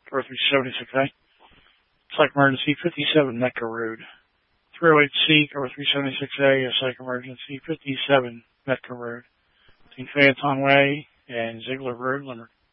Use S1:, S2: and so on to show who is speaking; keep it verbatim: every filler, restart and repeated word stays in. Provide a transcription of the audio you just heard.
S1: or three seventy-six A. Psych emergency fifty-seven Metka Road. three oh eight C or three seventy-six A, a psych emergency fifty-seven Metka Road. Between Phaeton Way and Ziegler Road, Limerick.